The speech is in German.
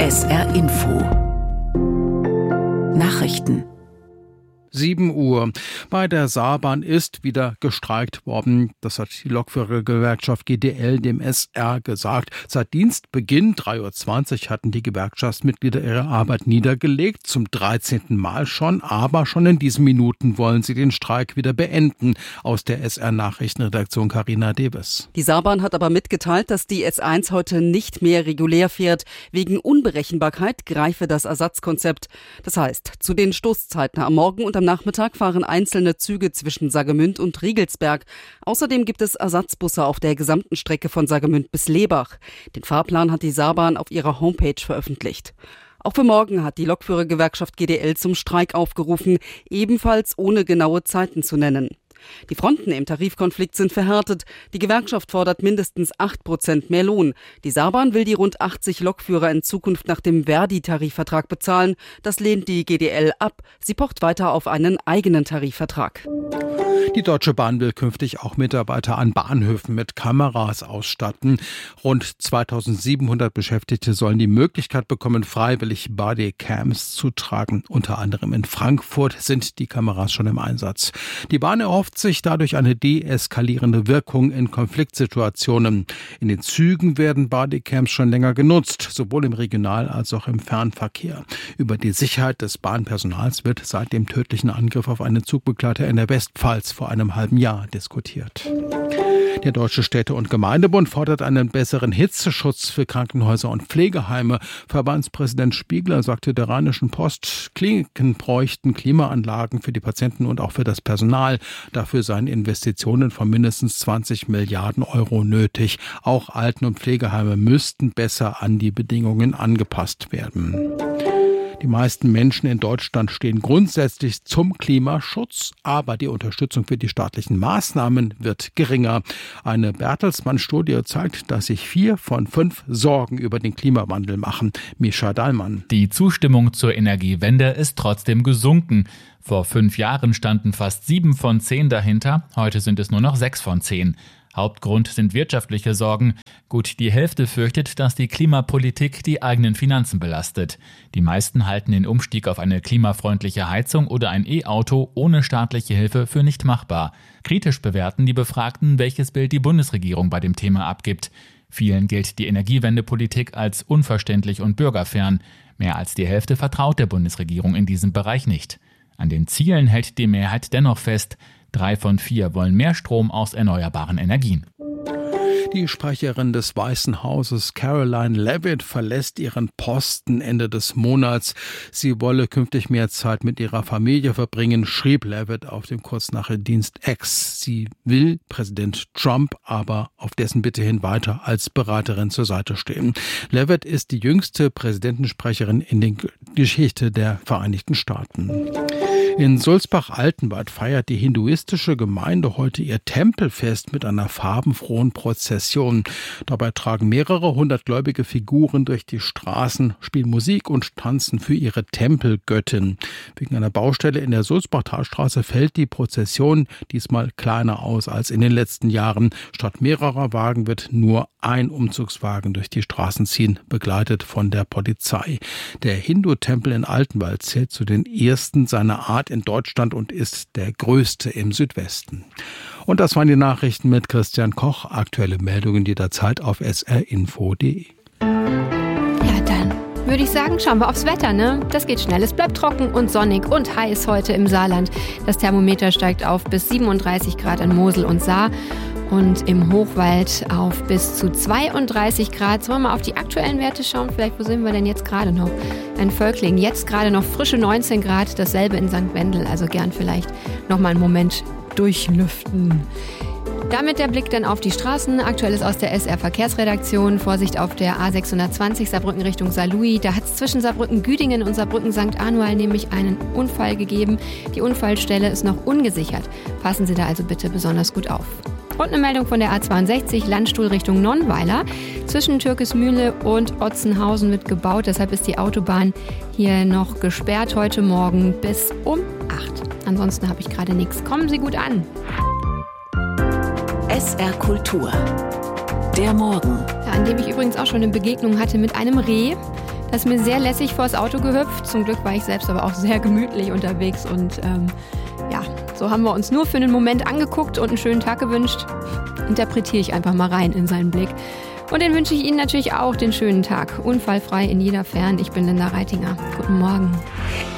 SR Info Nachrichten 7 Uhr. Bei der Saarbahn ist wieder gestreikt worden. Das hat die Lokführergewerkschaft GDL dem SR gesagt. Seit Dienstbeginn 3:20 Uhr hatten die Gewerkschaftsmitglieder ihre Arbeit niedergelegt. Zum 13. Mal schon. Aber schon in diesen Minuten wollen sie den Streik wieder beenden. Aus der SR-Nachrichtenredaktion Carina Deves. Die Saarbahn hat aber mitgeteilt, dass die S1 heute nicht mehr regulär fährt. Wegen Unberechenbarkeit greife das Ersatzkonzept. Das heißt, zu den Stoßzeiten am Morgen und am Nachmittag fahren einzelne Züge zwischen Saargemünd und Riegelsberg. Außerdem gibt es Ersatzbusse auf der gesamten Strecke von Saargemünd bis Lebach. Den Fahrplan hat die Saarbahn auf ihrer Homepage veröffentlicht. Auch für morgen hat die Lokführergewerkschaft GDL zum Streik aufgerufen, ebenfalls ohne genaue Zeiten zu nennen. Die Fronten im Tarifkonflikt sind verhärtet. Die Gewerkschaft fordert mindestens 8% mehr Lohn. Die Saarbahn will die rund 80 Lokführer in Zukunft nach dem Verdi-Tarifvertrag bezahlen. Das lehnt die GDL ab. Sie pocht weiter auf einen eigenen Tarifvertrag. Die Deutsche Bahn will künftig auch Mitarbeiter an Bahnhöfen mit Kameras ausstatten. Rund 2700 Beschäftigte sollen die Möglichkeit bekommen, freiwillig Bodycams zu tragen. Unter anderem in Frankfurt sind die Kameras schon im Einsatz. Die Bahn erhofft sich dadurch eine deeskalierende Wirkung in Konfliktsituationen. In den Zügen werden Bodycams schon länger genutzt, sowohl im Regional- als auch im Fernverkehr. Über die Sicherheit des Bahnpersonals wird seit dem tödlichen Angriff auf einen Zugbegleiter in der Westpfalz vor einem halben Jahr diskutiert. Der Deutsche Städte- und Gemeindebund fordert einen besseren Hitzeschutz für Krankenhäuser und Pflegeheime. Verbandspräsident Spiegler sagte der Rheinischen Post, Kliniken bräuchten Klimaanlagen für die Patienten und auch für das Personal. Dafür seien Investitionen von mindestens 20 Milliarden Euro nötig. Auch Alten- und Pflegeheime müssten besser an die Bedingungen angepasst werden. Die meisten Menschen in Deutschland stehen grundsätzlich zum Klimaschutz, aber die Unterstützung für die staatlichen Maßnahmen wird geringer. Eine Bertelsmann-Studie zeigt, dass sich 4 von 5 Sorgen über den Klimawandel machen. Mischa Dahlmann. Die Zustimmung zur Energiewende ist trotzdem gesunken. Vor 5 Jahren standen fast 7 von 10 dahinter, heute sind es nur noch 6 von 10. Hauptgrund sind wirtschaftliche Sorgen. Gut die Hälfte fürchtet, dass die Klimapolitik die eigenen Finanzen belastet. Die meisten halten den Umstieg auf eine klimafreundliche Heizung oder ein E-Auto ohne staatliche Hilfe für nicht machbar. Kritisch bewerten die Befragten, welches Bild die Bundesregierung bei dem Thema abgibt. Vielen gilt die Energiewendepolitik als unverständlich und bürgerfern. Mehr als die Hälfte vertraut der Bundesregierung in diesem Bereich nicht. An den Zielen hält die Mehrheit dennoch fest. 3 von 4 wollen mehr Strom aus erneuerbaren Energien. Die Sprecherin des Weißen Hauses Caroline Leavitt verlässt ihren Posten Ende des Monats. Sie wolle künftig mehr Zeit mit ihrer Familie verbringen, schrieb Leavitt auf dem Kurznachrichtendienst X. Sie will Präsident Trump aber auf dessen Bitte hin weiter als Beraterin zur Seite stehen. Leavitt ist die jüngste Präsidentensprecherin in der Geschichte der Vereinigten Staaten. In Sulzbach-Altenwald feiert die hinduistische Gemeinde heute ihr Tempelfest mit einer farbenfrohen Prozession. Dabei tragen mehrere hundert gläubige Figuren durch die Straßen, spielen Musik und tanzen für ihre Tempelgöttin. Wegen einer Baustelle in der Sulzbach-Talstraße fällt die Prozession diesmal kleiner aus als in den letzten Jahren. Statt mehrerer Wagen wird nur ein Umzugswagen durch die Straßen ziehen, begleitet von der Polizei. Der Hindu-Tempel in Altenwald zählt zu den ersten seiner Art in Deutschland und ist der größte im Südwesten. Und das waren die Nachrichten mit Christian Koch. Aktuelle Meldungen jederzeit auf srinfo.de. Ja, dann würde ich sagen, schauen wir aufs Wetter, ne? Das geht schnell. Es bleibt trocken und sonnig und heiß heute im Saarland. Das Thermometer steigt auf bis 37 Grad an Mosel und Saar. Und im Hochwald auf bis zu 32 Grad. Sollen wir mal auf die aktuellen Werte schauen? Vielleicht, wo sind wir denn jetzt gerade noch? Ein Völkling, jetzt gerade noch frische 19 Grad. Dasselbe in St. Wendel. Also gern vielleicht noch mal einen Moment durchlüften. Damit der Blick dann auf die Straßen. Aktuelles aus der SR-Verkehrsredaktion. Vorsicht auf der A620 Saarbrücken Richtung Saarlouis. Da hat es zwischen Saarbrücken-Güdingen und Saarbrücken-St. Anual nämlich einen Unfall gegeben. Die Unfallstelle ist noch ungesichert. Passen Sie da also bitte besonders gut auf. Und eine Meldung von der A62 Landstuhl Richtung Nonnweiler. Zwischen Türkesmühle und Otzenhausen wird gebaut. Deshalb ist die Autobahn hier noch gesperrt heute Morgen bis um 8. Ansonsten habe ich gerade nichts. Kommen Sie gut an. SR Kultur. Der Morgen. Ja, an dem ich übrigens auch schon eine Begegnung hatte mit einem Reh. Da ist mir sehr lässig vors Auto gehüpft. Zum Glück war ich selbst aber auch sehr gemütlich unterwegs und so haben wir uns nur für einen Moment angeguckt und einen schönen Tag gewünscht. Interpretiere ich einfach mal rein in seinen Blick. Und den wünsche ich Ihnen natürlich auch den schönen Tag. Unfallfrei in jeder Fern. Ich bin Linda Reitinger. Guten Morgen.